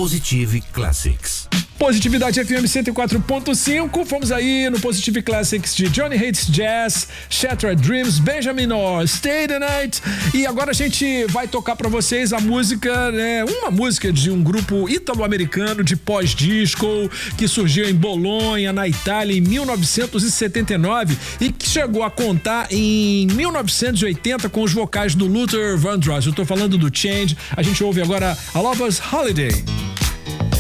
Positive Classics. Positividade FM 104.5, fomos aí no Positive Classics de Johnny Hates Jazz, Shattered Dreams, Benjamin Orr, Stay the Night, e agora a gente vai tocar pra vocês a música, né, uma música de um grupo italo-americano de pós-disco que surgiu em Bolonha, na Itália, em 1979 e que chegou a contar em 1980 com os vocais do Luther Vandross. Eu tô falando do Change, a gente ouve agora a Lover's Holiday.